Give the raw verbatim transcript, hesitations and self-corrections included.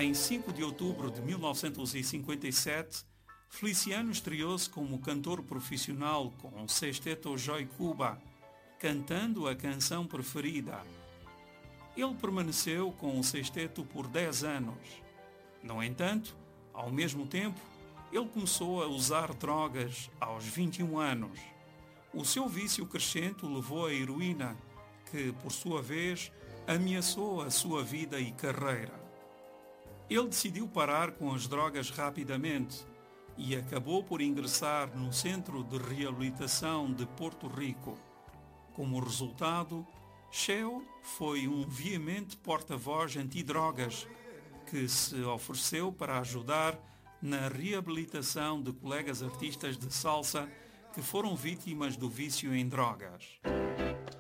Em cinco de outubro de mil novecentos e cinquenta e sete, Feliciano estreou-se como cantor profissional com o Sexteto Joy Cuba, cantando a canção preferida. Ele permaneceu com o sexteto por dez anos. No entanto, ao mesmo tempo, ele começou a usar drogas aos vinte e um anos. O seu vício crescente o levou à heroína, que, por sua vez, ameaçou a sua vida e carreira. Ele decidiu parar com as drogas rapidamente e acabou por ingressar no Centro de Reabilitação de Porto Rico. Como resultado, Cheo foi um veemente porta-voz antidrogas que se ofereceu para ajudar na reabilitação de colegas artistas de salsa que foram vítimas do vício em drogas.